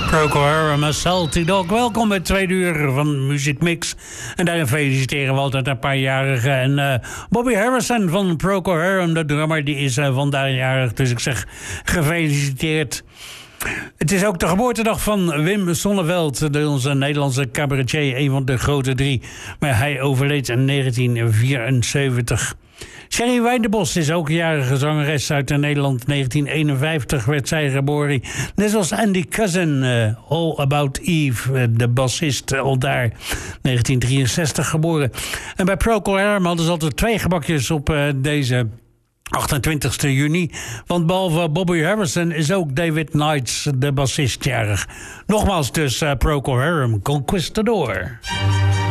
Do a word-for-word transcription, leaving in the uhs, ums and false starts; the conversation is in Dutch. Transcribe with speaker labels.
Speaker 1: Procol Harum en Salty Dog. Welkom bij tweede uur van Music Mix. En daarin feliciteren we altijd een paar jarigen. En uh, Bobby Harrison van Procol Harum, de drummer, die is uh, vandaag jarig. Dus ik zeg gefeliciteerd. Het is ook de geboortedag van Wim Sonneveld, de onze Nederlandse cabaretier, een van de grote drie. Maar hij overleed in negentien vierenzeventig. Sherry Wijndebos is ook een jarige zangeres uit Nederland. negentien eenenvijftig werd zij geboren. Net zoals Andy Cousin, uh, All About Eve, uh, de bassist, uh, al daar. negentien drieënzestig geboren. En bij Procol Harum hadden ze altijd twee gebakjes op uh, deze achtentwintigste juni. Want behalve Bobby Harrison is ook David Knights, de bassist, jarig. Nogmaals dus uh, Procol Harum, Conquistador.